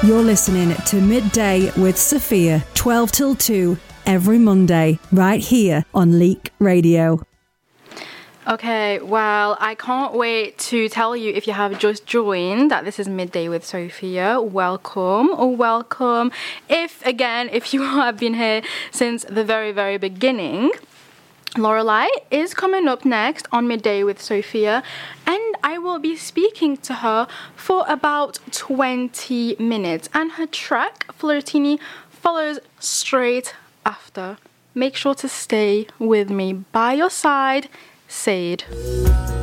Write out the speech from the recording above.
You're listening to Midday with Sophia, 12 till 2, every Monday, right here on Leak Radio. Okay, well, I can't wait to tell you, if you have just joined, that this is Midday with Sophia. Welcome or welcome. If you have been here since the very, very beginning, Lorelai is coming up next on Midday with Sophia, and I will be speaking to her for about 20 minutes, and her track, Flirtini, follows straight after. Make sure to stay with me. By your side, Sade.